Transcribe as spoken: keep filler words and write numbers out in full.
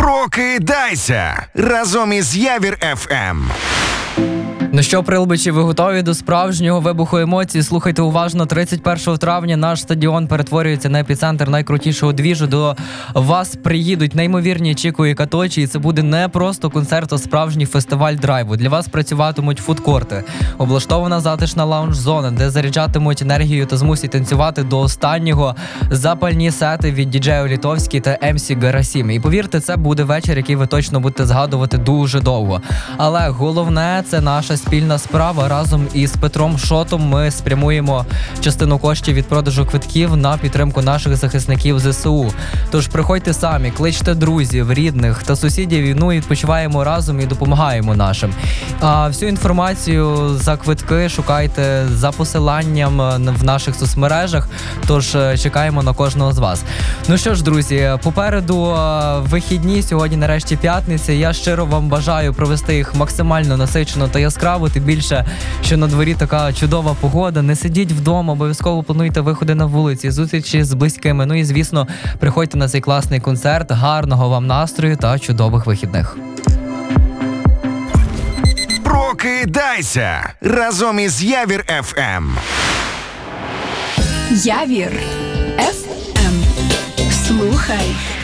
Прокидайся разом із Явір еф ем. Ну що, прилбичі, ви готові до справжнього вибуху емоцій? Слухайте уважно, тридцять першого травня наш стадіон перетворюється на епіцентр найкрутішого двіжу. До вас приїдуть неймовірні Чіко і Каточі, і це буде не просто концерт, а справжній фестиваль драйву. Для вас працюватимуть фудкорти, облаштована затишна лаунж-зона, де заряджатимуть енергію та змусять танцювати до останнього, запальні сети від діджею Літовський та ем сі Гарасім. І повірте, це буде вечір, який ви точно будете згадувати дуже довго. Але головне – це наша спільна справа. Разом із Петром Шотом ми спрямуємо частину коштів від продажу квитків на підтримку наших захисників зе се у. Тож приходьте самі, кличте друзів, рідних та сусідів, ну і відпочиваємо разом і допомагаємо нашим. А всю інформацію за квитки шукайте за посиланням в наших соцмережах, тож чекаємо на кожного з вас. Ну що ж, друзі, попереду вихідні, сьогодні нарешті п'ятниця. Я щиро вам бажаю провести їх максимально насичено та яскраво, тим більше, що на дворі така чудова погода. Не сидіть вдома, обов'язково плануйте виходи на вулиці, зустрічі з близькими. Ну і, звісно, приходьте на цей класний концерт. Гарного вам настрою та чудових вихідних. Прокидайся разом із Явір еф ем. Явір еф ем. Слухай